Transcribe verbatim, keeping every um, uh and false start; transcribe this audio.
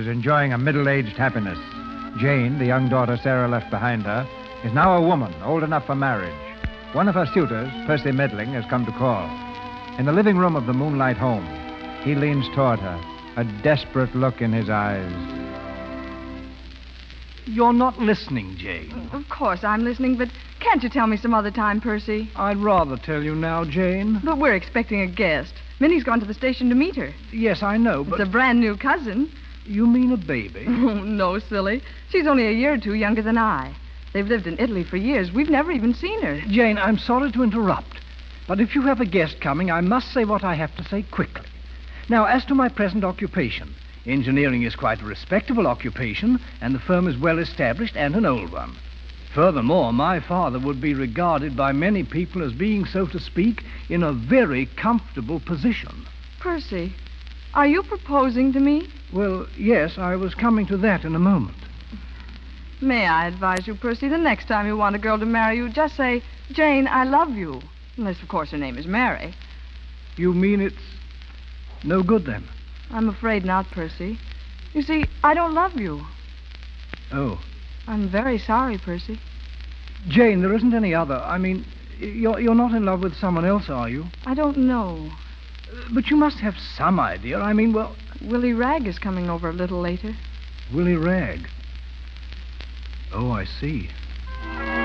is enjoying a middle-aged happiness. Jane, the young daughter Sarah left behind her, is now a woman old enough for marriage. One of her suitors, Percy Medling, has come to call. In the living room of the Moonlight home, he leans toward her, a desperate look in his eyes. You're not listening, Jane. Of course I'm listening, but can't you tell me some other time, Percy? I'd rather tell you now, Jane. But we're expecting a guest. Minnie's gone to the station to meet her. Yes, I know, but... It's a brand new cousin. You mean a baby? Oh, no, silly. She's only a year or two younger than I. They've lived in Italy for years. We've never even seen her. Jane, I'm sorry to interrupt, but if you have a guest coming, I must say what I have to say quickly. Now, as to my present occupation, engineering is quite a respectable occupation, and the firm is well established and an old one. Furthermore, my father would be regarded by many people as being, so to speak, in a very comfortable position. Percy, are you proposing to me? Well, yes, I was coming to that in a moment. May I advise you, Percy, the next time you want a girl to marry you, just say, Jane, I love you. Unless, of course, her name is Mary. You mean it's no good, then? I'm afraid not, Percy. You see, I don't love you. Oh. I'm very sorry, Percy. Jane, there isn't any other. I mean, you're, you're not in love with someone else, are you? I don't know. But you must have some idea. I mean, well... Willie Ragg is coming over a little later. Willie Ragg? Oh, I see.